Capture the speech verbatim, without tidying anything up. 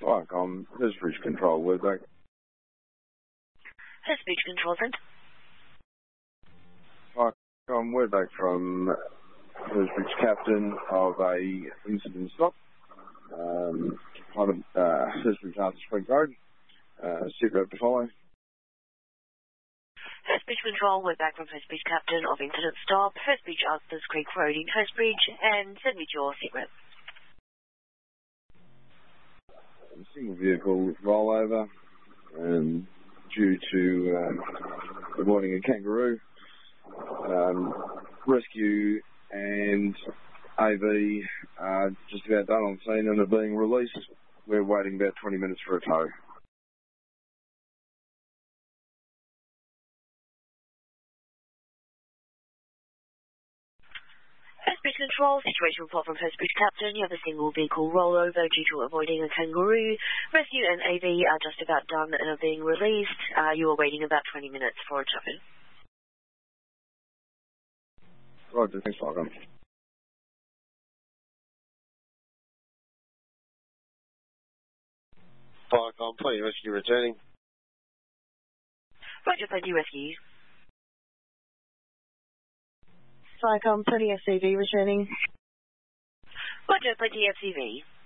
Fuck, I'm Hesbridge Control, we're back. Hesbridge Control Centre. Fuck, I'm we're back from Hesbridge Captain of a incident stop. Um, on a, uh, Hesbridge Arthur Spring Road. Uh, sit rep to follow. Hesbridge Control, we're back from Hesbridge Captain of incident stop, Hesbridge Arthurs Creek Road in Hesbridge, and send me to your sit rep. Single vehicle rollover, um, due to uh, avoiding a kangaroo. Um, rescue and A V are just about done on scene and are being released. We're waiting about twenty minutes for a tow. Hesbridge Control, situation report from Hesbridge Captain. You have a single vehicle rollover due to avoiding a kangaroo. Rescue and A V are just about done and are being released. Uh, you are waiting about twenty minutes for a tow. Roger, thanks, Malcolm. Firecom, plenty rescue returning. Roger, plenty rescue. Firecom, plenty S C V returning. Roger, plenty F C V.